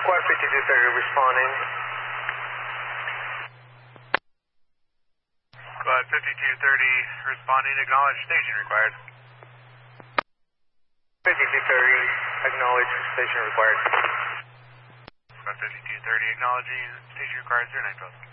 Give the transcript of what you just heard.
Squad 5230 responding. Squad 5230 responding, acknowledge station required. 5230, acknowledge station required. Squad 5230 acknowledging station required 0912.